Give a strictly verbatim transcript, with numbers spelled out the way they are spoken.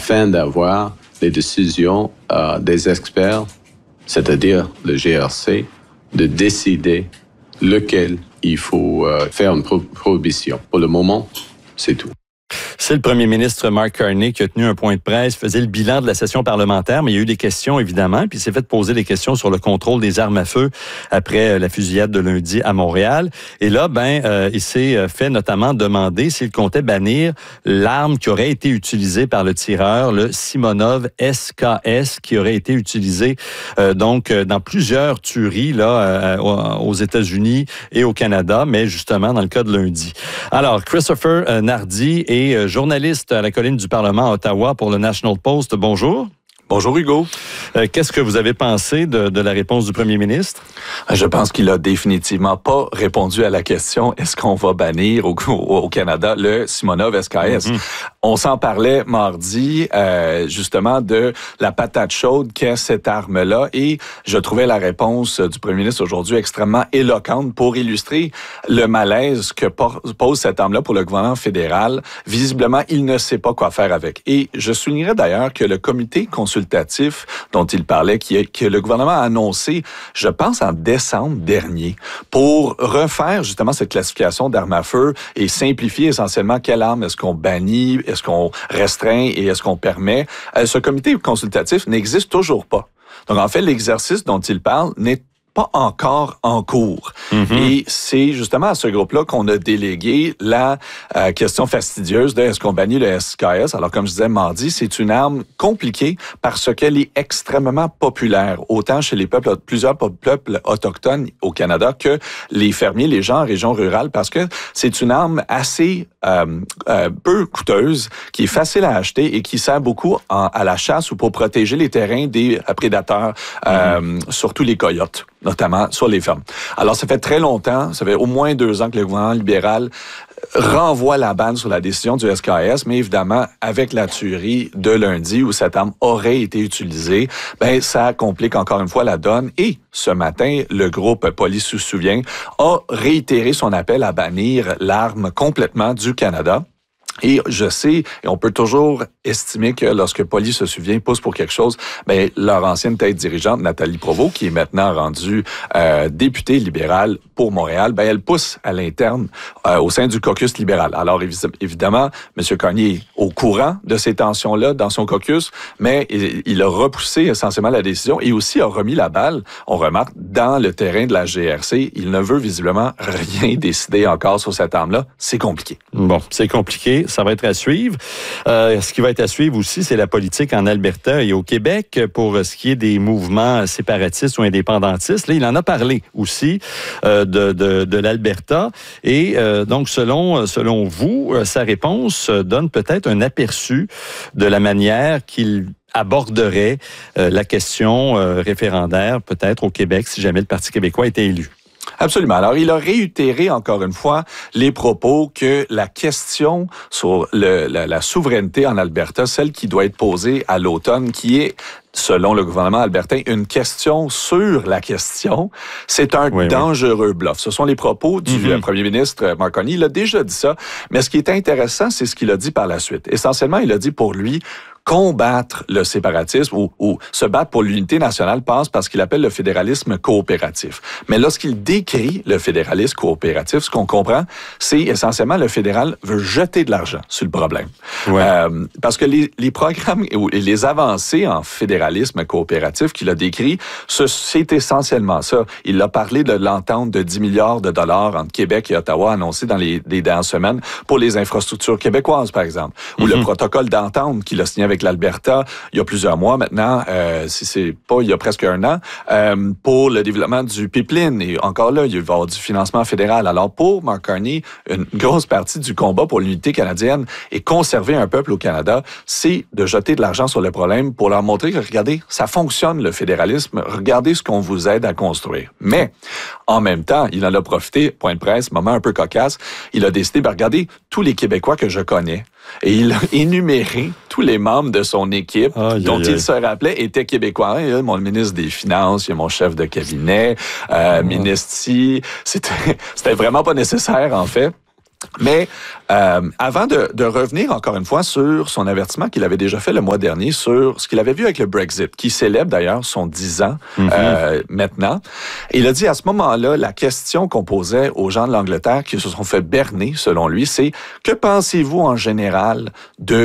afin d'avoir les décisions euh, des experts, c'est-à-dire le G R C, de décider lequel il faut euh, faire une pro- prohibition. Pour le moment, c'est tout. C'est le premier ministre Mark Carney qui a tenu un point de presse, faisait le bilan de la session parlementaire, mais il y a eu des questions, évidemment, puis il s'est fait poser des questions sur le contrôle des armes à feu après la fusillade de lundi à Montréal. Et là, ben, euh, il s'est fait notamment demander s'il comptait bannir l'arme qui aurait été utilisée par le tireur, le Simonov S K S, qui aurait été utilisé euh, donc dans plusieurs tueries là euh, aux États-Unis et au Canada, mais justement dans le cas de lundi. Alors, Christopher euh, Nardi est euh, journaliste à la colline du Parlement à Ottawa pour le National Post. Bonjour. Bonjour Hugo. Euh, qu'est-ce que vous avez pensé de, de la réponse du premier ministre? Je pense qu'il a définitivement pas répondu à la question est-ce qu'on va bannir au, au, au Canada le Simonov S K S. Mm-hmm. On s'en parlait mardi euh, justement de la patate chaude qu'est cette arme-là et je trouvais la réponse du premier ministre aujourd'hui extrêmement éloquente pour illustrer le malaise que pose cette arme-là pour le gouvernement fédéral. Visiblement, il ne sait pas quoi faire avec. Et je soulignerais d'ailleurs que le comité consultatif dont il parlait, qui est, que le gouvernement a annoncé, je pense, en décembre dernier, pour refaire justement cette classification d'armes à feu et simplifier essentiellement quelle arme est-ce qu'on bannit, est-ce qu'on restreint et est-ce qu'on permet. Ce comité consultatif n'existe toujours pas. Donc, en fait, l'exercice dont il parle n'est pas encore en cours. Mm-hmm. Et c'est justement à ce groupe-là qu'on a délégué la euh, question fastidieuse de est-ce qu'on bannit le S K S. Alors, comme je disais mardi, c'est une arme compliquée parce qu'elle est extrêmement populaire, autant chez les peuples, plusieurs peuples autochtones au Canada que les fermiers, les gens en région rurale, parce que c'est une arme assez euh, euh, peu coûteuse, qui est facile à acheter et qui sert beaucoup en, à la chasse ou pour protéger les terrains des prédateurs, euh, mm-hmm. surtout les coyotes, notamment sur les fermes. Alors, ça fait très longtemps, ça fait au moins deux ans que le gouvernement libéral renvoie la banne sur la décision du S K S, mais évidemment, avec la tuerie de lundi où cette arme aurait été utilisée, ben ça complique encore une fois la donne. Et ce matin, le groupe Police se souvient a réitéré son appel à bannir l'arme complètement du Canada. Et je sais, et on peut toujours estimer que lorsque Police se souvient, pousse pour quelque chose, ben leur ancienne tête dirigeante, Nathalie Provost, qui est maintenant rendue euh, députée libérale pour Montréal, ben elle pousse à l'interne euh, au sein du caucus libéral. Alors évidemment, M. Carney est au courant de ces tensions-là dans son caucus, mais il, il a repoussé essentiellement la décision et aussi a remis la balle, on remarque, dans le terrain de la G R C. Il ne veut visiblement rien décider encore sur cette arme-là. C'est compliqué. Bon, c'est compliqué. Ça va être à suivre. Euh, ce qui va être à suivre aussi, c'est la politique en Alberta et au Québec pour ce qui est des mouvements séparatistes ou indépendantistes. Là, il en a parlé aussi euh, de, de, de l'Alberta. Et euh, donc, selon, selon vous, sa réponse donne peut-être un aperçu de la manière qu'il aborderait euh, la question euh, référendaire, peut-être au Québec, si jamais le Parti québécois était élu. Absolument. Alors, il a réitéré encore une fois les propos que la question sur le, la, la souveraineté en Alberta, celle qui doit être posée à l'automne, qui est, selon le gouvernement albertain, une question sur la question, c'est un oui, dangereux oui. bluff. Ce sont les propos du mm-hmm. premier ministre Mark Carney. Il a déjà dit ça, mais ce qui est intéressant, c'est ce qu'il a dit par la suite. Essentiellement, il a dit pour lui, combattre le séparatisme ou, ou se battre pour l'unité nationale passe par ce qu'il appelle le fédéralisme coopératif. Mais lorsqu'il décrit le fédéralisme coopératif, ce qu'on comprend, c'est essentiellement le fédéral veut jeter de l'argent sur le problème. Ouais. Euh, parce que les, les programmes et les avancées en fédéralisme coopératif qu'il a décrit, ce, c'est essentiellement ça. Il a parlé de l'entente de dix milliards de dollars entre Québec et Ottawa annoncée dans les, les dernières semaines pour les infrastructures québécoises, par exemple, ou mm-hmm. le protocole d'entente qu'il a signé avec l'Alberta il y a plusieurs mois maintenant, euh, si c'est pas il y a presque un an, euh, pour le développement du pipeline. Et encore là, il va y avoir du financement fédéral. Alors pour Mark Carney, une grosse partie du combat pour l'unité canadienne et conserver un peuple au Canada, c'est de jeter de l'argent sur le problème pour leur montrer que, regardez, ça fonctionne le fédéralisme, regardez ce qu'on vous aide à construire. Mais en même temps, il en a profité, point de presse, moment un peu cocasse, il a décidé, ben, regardez, tous les Québécois que je connais, et il a énuméré tous les membres de son équipe oh, dont yeah, il yeah. se rappelait étaient québécois. Il y a mon ministre des Finances, il y a mon chef de cabinet, euh, oh. ministre ci. C'était, c'était vraiment pas nécessaire, en fait. Mais euh, avant de, de revenir encore une fois sur son avertissement qu'il avait déjà fait le mois dernier sur ce qu'il avait vu avec le Brexit, qui célèbre d'ailleurs son dix ans mm-hmm. euh, maintenant, il a dit à ce moment-là, la question qu'on posait aux gens de l'Angleterre qui se sont fait berner, selon lui, c'est « Que pensez-vous en général de